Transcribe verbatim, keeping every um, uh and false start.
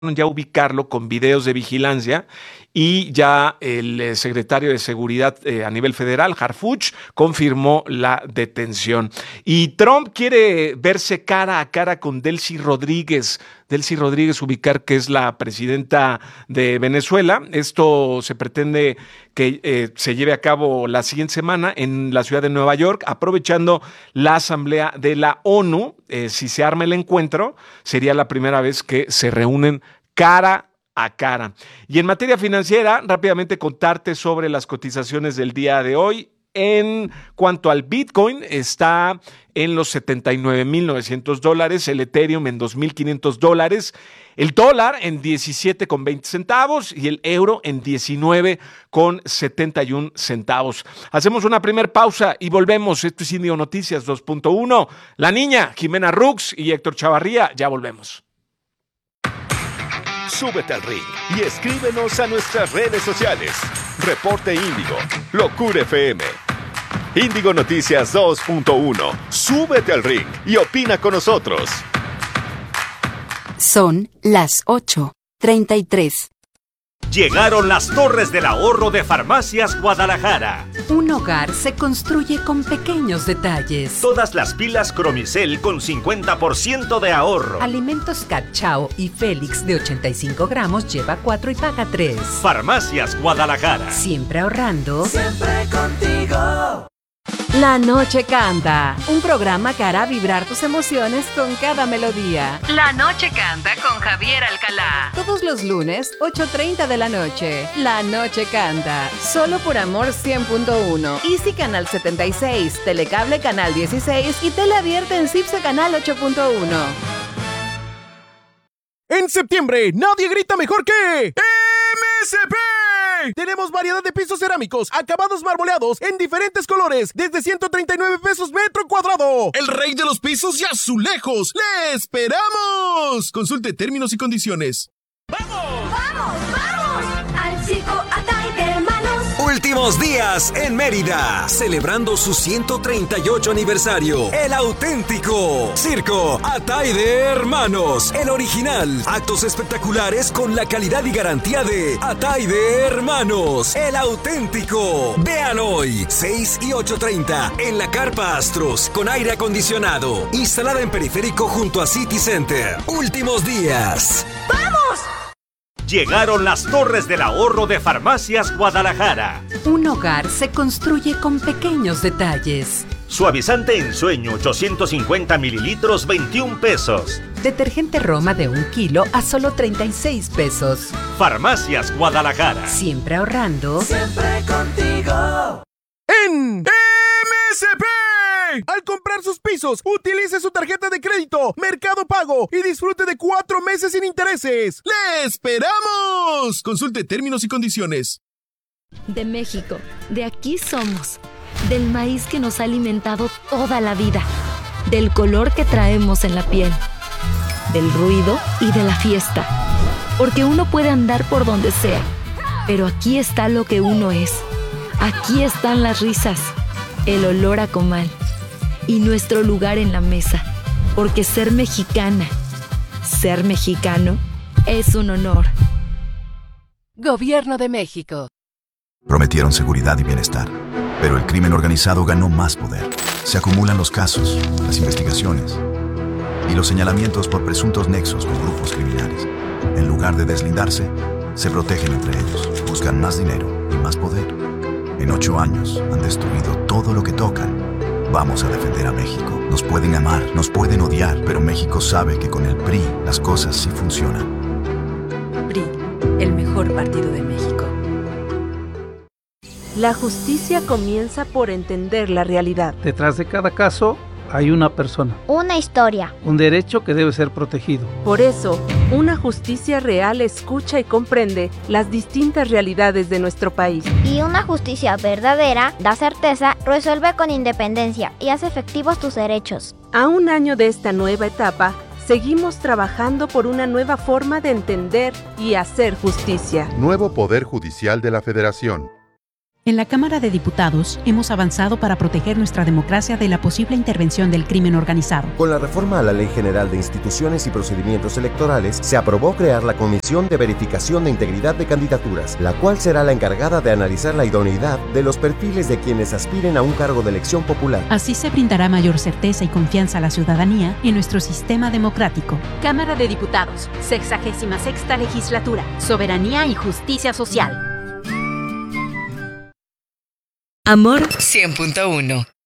ya ubicarlo con videos de vigilancia y ya el eh, secretario de Seguridad eh, a nivel federal, Harfuch, confirmó la detención. Y Trump quiere verse cara a cara con Delcy Rodríguez. Delcy Rodríguez, ubicar que es la presidenta de Venezuela. Esto se pretende que eh, se lleve a cabo la siguiente semana en la ciudad de Nueva York, aprovechando la asamblea de la ONU. Eh, si se arma el encuentro, sería la primera vez que se reúnen cara a cara. Y en materia financiera, rápidamente contarte sobre las cotizaciones del día de hoy. En cuanto al Bitcoin, está en los setenta y nueve mil novecientos dólares, el Ethereum en dos mil quinientos dólares, el dólar en diecisiete con veinte centavos y el euro en diecinueve con setenta y un centavos. Hacemos una primer pausa y volvemos. Esto es Índigo Noticias dos punto uno. La niña, Jimena Rux y Héctor Chavarría, ya volvemos. Súbete al ring y escríbenos a nuestras redes sociales. Reporte Índigo, Locura F M. Índigo Noticias dos punto uno. Súbete al ring y opina con nosotros. Son las ocho treinta y tres. Llegaron las Torres del Ahorro de Farmacias Guadalajara. Un hogar se construye con pequeños detalles. Todas las pilas Cromicel con cincuenta por ciento de ahorro. Alimentos Cachao y Félix de ochenta y cinco gramos lleva cuatro y paga tres. Farmacias Guadalajara. Siempre ahorrando. Siempre contigo. La Noche Canta, un programa que hará vibrar tus emociones con cada melodía. La Noche Canta con Javier Alcalá. Todos los lunes, ocho treinta de la noche. La Noche Canta, solo por Amor cien punto uno. Easy Canal setenta y seis, Telecable Canal dieciséis y Tele Abierta en Cipse Canal ocho punto uno. En septiembre, nadie grita mejor que M S P. Tenemos variedad de pisos cerámicos, acabados marmoleados en diferentes colores, desde ciento treinta y nueve pesos metro cuadrado. El rey de los pisos y azulejos. ¡Le esperamos! Consulte términos y condiciones. ¡Vamos! ¡Vamos, vamos! Al circo Atay de Hermanos. Últimos días en Mérida, celebrando su ciento treinta y ocho aniversario. El auténtico Circo Atay de Hermanos, el original. Actos espectaculares con la calidad y garantía de Atay de Hermanos, el auténtico. Vean hoy, seis y ocho treinta, en la Carpa Astros, con aire acondicionado, instalada en Periférico junto a City Center. Últimos días. ¡Vamos! Llegaron las Torres del Ahorro de Farmacias Guadalajara. Un hogar se construye con pequeños detalles. Suavizante en sueño, ochocientos cincuenta mililitros, veintiún pesos. Detergente Roma de un kilo a solo treinta y seis pesos. Farmacias Guadalajara. Siempre ahorrando. Siempre contigo. En M S P. Al comprar sus pisos, utilice su tarjeta de crédito Mercado Pago y disfrute de cuatro meses sin intereses. ¡Le esperamos! Consulte términos y condiciones. De México, de aquí somos. Del maíz que nos ha alimentado toda la vida. Del color que traemos en la piel. Del ruido y de la fiesta. Porque uno puede andar por donde sea, pero aquí está lo que uno es. Aquí están las risas, el olor a comal y nuestro lugar en la mesa. Porque ser mexicana, ser mexicano, es un honor. Gobierno de México. Prometieron seguridad y bienestar, pero el crimen organizado ganó más poder. Se acumulan los casos, las investigaciones y los señalamientos por presuntos nexos con grupos criminales. En lugar de deslindarse, se protegen entre ellos, buscan más dinero y más poder. En ocho años han destruido todo lo que tocan. Vamos a defender a México. Nos pueden amar, nos pueden odiar, pero México sabe que con el P R I las cosas sí funcionan. P R I, el mejor partido de México. La justicia comienza por entender la realidad. Detrás de cada caso hay una persona. Una historia. Un derecho que debe ser protegido. Por eso, una justicia real escucha y comprende las distintas realidades de nuestro país. Y una justicia verdadera da certeza, resuelve con independencia y hace efectivos tus derechos. A un año de esta nueva etapa, seguimos trabajando por una nueva forma de entender y hacer justicia. Nuevo Poder Judicial de la Federación. En la Cámara de Diputados hemos avanzado para proteger nuestra democracia de la posible intervención del crimen organizado. Con la reforma a la Ley General de Instituciones y Procedimientos Electorales, se aprobó crear la Comisión de Verificación de Integridad de Candidaturas, la cual será la encargada de analizar la idoneidad de los perfiles de quienes aspiren a un cargo de elección popular. Así se brindará mayor certeza y confianza a la ciudadanía en nuestro sistema democrático. Cámara de Diputados, sexagésima sexta legislatura, soberanía y justicia social. Amor cien punto uno.